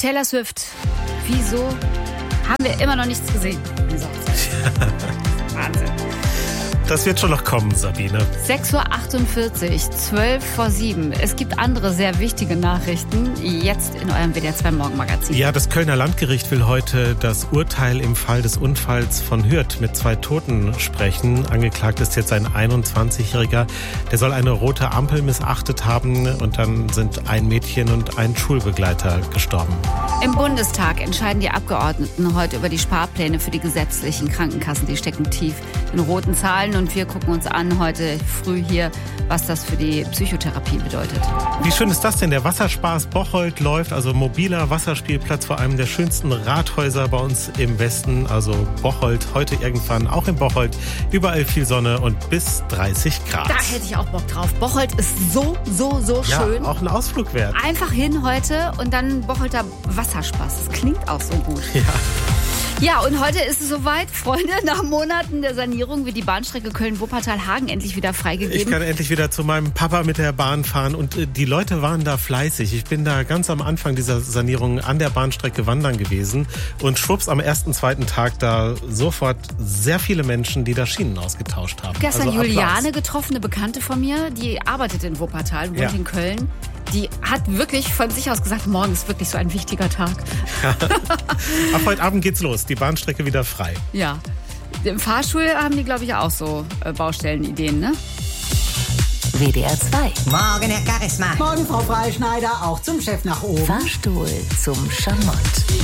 Taylor Swift. Wieso haben wir immer noch nichts gesehen? Wahnsinn. Das wird schon noch kommen, Sabine. 6.48 Uhr, 6:12. Es gibt andere sehr wichtige Nachrichten jetzt in eurem WDR 2 Morgenmagazin. Ja, das Kölner Landgericht will heute das Urteil im Fall des Unfalls von Hürth mit 2 Toten sprechen. Angeklagt ist jetzt ein 21-Jähriger. Der soll eine rote Ampel missachtet haben und dann sind ein Mädchen und ein Schulbegleiter gestorben. Im Bundestag entscheiden die Abgeordneten heute über die Sparpläne für die gesetzlichen Krankenkassen. Die stecken tief in roten Zahlen und wir gucken uns an heute früh hier, was das für die Psychotherapie bedeutet. Wie schön ist das denn? Der Wasserspaß Bocholt läuft, also mobiler Wasserspielplatz vor einem der schönsten Rathäuser bei uns im Westen, also Bocholt, heute irgendwann auch in Bocholt, überall viel Sonne und bis 30 Grad. Da hätte ich auch Bock drauf. Bocholt ist so schön. Ja, auch ein Ausflug wert. Einfach hin heute und dann Bocholter Wasserspaß. Das klingt auch so gut. Ja. Ja, und heute ist es soweit, Freunde. Nach Monaten der Sanierung wird die Bahnstrecke Köln-Wuppertal-Hagen endlich wieder freigegeben. Ich kann endlich wieder zu meinem Papa mit der Bahn fahren und die Leute waren da fleißig. Ich bin da ganz am Anfang dieser Sanierung an der Bahnstrecke wandern gewesen und schwupps am ersten, zweiten Tag da sofort sehr viele Menschen, die da Schienen ausgetauscht haben. Gestern also Juliane getroffen, eine Bekannte von mir, die arbeitet in Wuppertal, wohnt in Köln. Die hat wirklich von sich aus gesagt, morgen ist wirklich so ein wichtiger Tag. Ja. Ab heute Abend geht's los, die Bahnstrecke wieder frei. Ja, im Fahrstuhl haben die, glaube ich, auch so Baustellenideen, ne? WDR 2. Morgen, Herr Charisma. Morgen, Frau Freischneider, auch zum Chef nach oben. Fahrstuhl zum Schamott.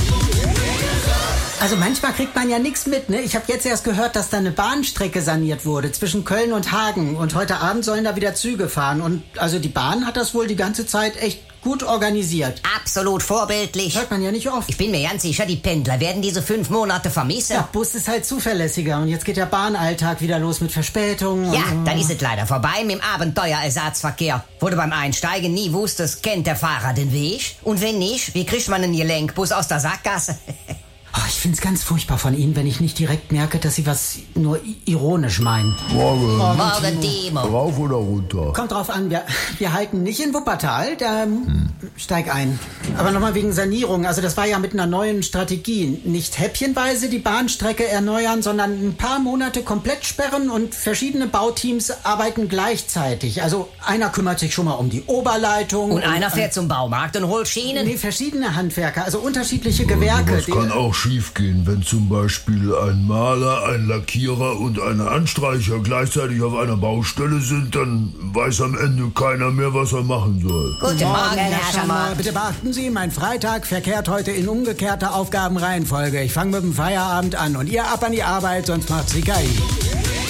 Also manchmal kriegt man ja nichts mit, ne? Ich habe jetzt erst gehört, dass da eine Bahnstrecke saniert wurde zwischen Köln und Hagen. Und heute Abend sollen da wieder Züge fahren. Und also die Bahn hat das wohl die ganze Zeit echt gut organisiert. Absolut vorbildlich. Hört man ja nicht oft. Ich bin mir ganz sicher, die Pendler werden diese 5 Monate vermissen. Ja, Bus ist halt zuverlässiger. Und jetzt geht der Bahnalltag wieder los mit Verspätungen. Ja, dann ist es leider vorbei mit dem Abenteuerersatzverkehr. Wo du beim Einsteigen nie wusstest, kennt der Fahrer den Weg? Und wenn nicht, wie kriegt man einen Gelenkbus aus der Sackgasse? Oh, ich find's ganz furchtbar von Ihnen, wenn ich nicht direkt merke, dass Sie was nur ironisch meinen. Morgen Demo. Rauf oder runter? Kommt drauf an, wir halten nicht in Wuppertal, steig ein. Aber nochmal wegen Sanierung, also das war ja mit einer neuen Strategie. Nicht häppchenweise die Bahnstrecke erneuern, sondern ein paar Monate komplett sperren und verschiedene Bauteams arbeiten gleichzeitig. Also einer kümmert sich schon mal um die Oberleitung. Und einer fährt zum Baumarkt und holt Schienen? Nee, verschiedene Handwerker, also unterschiedliche Gewerke. Das kann auch schief gehen, wenn zum Beispiel ein Maler, ein Lackierer und ein Anstreicher gleichzeitig auf einer Baustelle sind, dann weiß am Ende keiner mehr, was er machen soll. Guten Morgen, Herr Schamott. Bitte beachten Sie, mein Freitag verkehrt heute in umgekehrter Aufgabenreihenfolge. Ich fange mit dem Feierabend an und ihr ab an die Arbeit, sonst macht's die KI.